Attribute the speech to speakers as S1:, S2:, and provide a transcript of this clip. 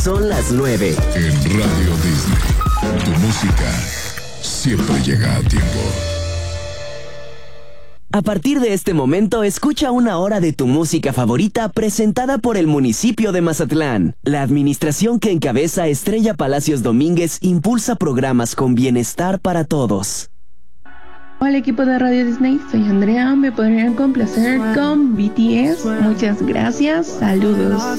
S1: Son las 9.
S2: En Radio Disney, tu música siempre llega a tiempo.
S1: A partir de este momento, escucha una hora de tu música favorita presentada por el municipio de Mazatlán. La administración que encabeza Estrella Palacios Domínguez impulsa programas con bienestar para todos.
S3: Hola equipo de Radio Disney, soy Andrea, me podrían complacer con BTS. Muchas gracias, saludos.